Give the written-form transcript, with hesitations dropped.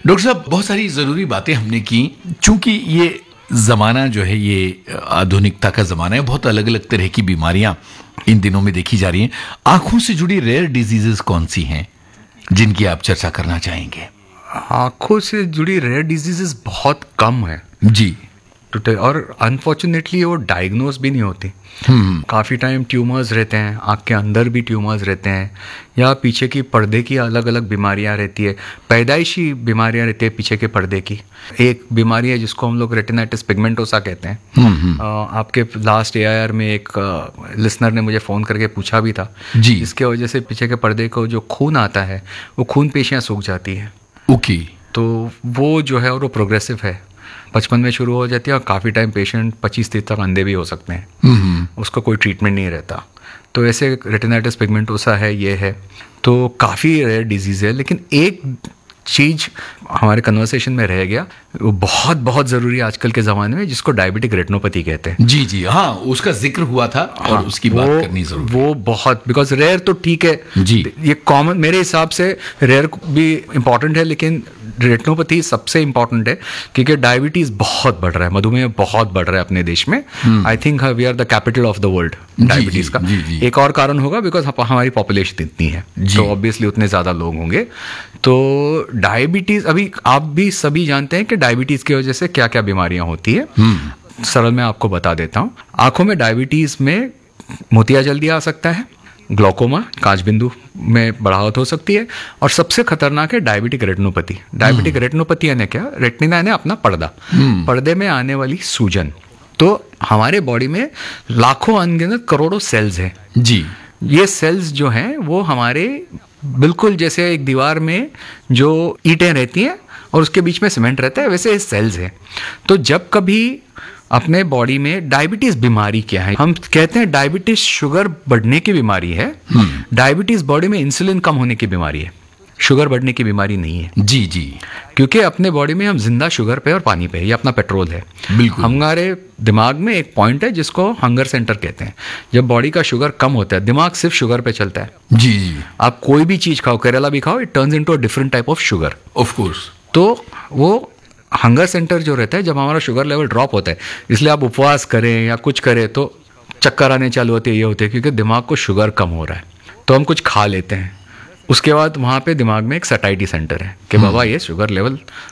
Doctor साहब, बहुत सारी ज़रूरी बातें हमने की। चूंकि ये ज़माना जो है ये आधुनिकता का ज़माना है, बहुत अलग अलग तरह की बीमारियां इन दिनों में देखी जा रही हैं। आंखों से जुड़ी रेयर डिजीजेस कौन सी हैं जिनकी आप चर्चा करना चाहेंगे? आंखों से जुड़ी रेयर डिजीजेस बहुत कम है जी। और अनफॉर्चुनेटली वो डायग्नोज भी नहीं होती। काफ़ी टाइम ट्यूमर्स रहते हैं, आँख के अंदर भी ट्यूमर्स रहते हैं, या पीछे की पर्दे की अलग अलग बीमारियां रहती है, पैदाइशी बीमारियां रहती है पीछे के पर्दे की। एक बीमारी है जिसको हम लोग रेटिनाइटिस पिगमेंटोसा कहते हैं। आपके लास्ट AIR में एक लिसनर ने मुझे फ़ोन करके पूछा भी था जी। इसके वजह से पीछे के पर्दे को जो खून आता है वो खून पेशियाँ सूख जाती है। ओके। तो वो जो है और वो प्रोग्रेसिव है, बचपन में शुरू हो जाती है और काफ़ी टाइम पेशेंट 25-30 तक अंधे भी हो सकते हैं। उसका कोई ट्रीटमेंट नहीं रहता। तो ऐसे रेटिनाइटिस पिगमेंटोसा है, ये है। तो काफ़ी रेयर डिजीज़ है। लेकिन एक चीज़ हमारे कन्वर्सेशन में रह गया, वो बहुत बहुत ज़रूरी है आजकल के ज़माने में, जिसको डायबिटिक रेटिनोपैथी कहते हैं। जी जी, हाँ, उसका जिक्र हुआ था और उसकी बात करनी जरूरी। वो बहुत, बिकॉज रेयर तो ठीक है जी, ये कॉमन मेरे हिसाब से रेयर भी इम्पॉर्टेंट है, लेकिन रेटिनोपैथी सबसे इम्पॉर्टेंट है क्योंकि डायबिटीज़ बहुत बढ़ रहा है, मधुमेह बहुत बढ़ रहा है अपने देश में। I think we are the capital of the world diabetes का। एक और कारण होगा बिकॉज हमारी पॉपुलेशन इतनी है, तो ऑब्वियसली उतने ज़्यादा लोग होंगे। तो डायबिटीज़, अभी आप भी सभी जानते हैं कि डायबिटीज़ की वजह से क्या क्या बीमारियां होती है। सरल मैं आपको बता देता हूँ। आंखों में डायबिटीज़ में मोतिया जल्दी आ सकता है, ग्लोकोमा कांच बिंदु में बढ़ावट हो सकती है, और सबसे खतरनाक है डायबिटिक रेटिनोपैथी। डायबिटिक रेटिनोपैथी यानी क्या? रेटिना यानी अपना पर्दा, पर्दे में आने वाली सूजन। तो हमारे बॉडी में लाखों अनगिनत करोड़ों सेल्स हैं जी। ये सेल्स जो हैं वो हमारे बिल्कुल जैसे एक दीवार में जो ईंटें रहती हैं और उसके बीच में सीमेंट रहता है, वैसे सेल्स हैं। तो जब कभी अपने बॉडी में डायबिटीज बीमारी क्या है, हम कहते हैं डायबिटीज शुगर बढ़ने की बीमारी है। डायबिटीज बॉडी में इंसुलिन कम होने की बीमारी है, शुगर बढ़ने की बीमारी नहीं है। जी जी, क्योंकि अपने बॉडी में हम जिंदा शुगर पे और पानी पे, ये अपना पेट्रोल है। बिल्कुल। हमारे दिमाग में एक पॉइंट है जिसको हंगर सेंटर कहते हैं। जब बॉडी का शुगर कम होता है, दिमाग सिर्फ शुगर पे चलता है। जी जी, आप कोई भी चीज खाओ, करेला भी खाओ, it turns into a different type of sugar. Of course. तो वो हंगर सेंटर जो रहता है, जब हमारा शुगर लेवल ड्रॉप होता है, इसलिए आप उपवास करें या कुछ करें तो चक्कर आने चालू होते हैं, ये होते हैं क्योंकि दिमाग को शुगर कम हो रहा है। तो हम कुछ खा लेते हैं, उसके बाद वहाँ पे दिमाग में एक सटाइटी सेंटर है कि बाबा ये शुगर लेवल